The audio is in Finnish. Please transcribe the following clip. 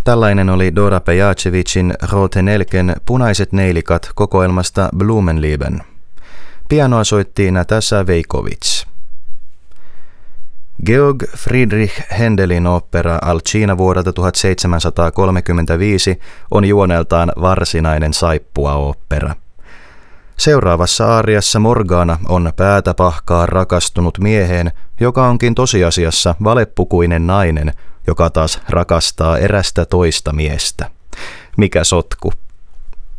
Tällainen oli Dora Pejacevicin Rote Nelken Punaiset neilikat kokoelmasta Blumenlieben. Pianoa soitti Natasha Veikovic. Georg Friedrich Händelin opera Alcina vuodelta 1735 on juoneltaan varsinainen saippuaopera. Seuraavassa aariassa Morgana on päätä pahkaa rakastunut mieheen, joka onkin tosiasiassa valepukuinen nainen, joka taas rakastaa erästä toista miestä. Mikä sotku!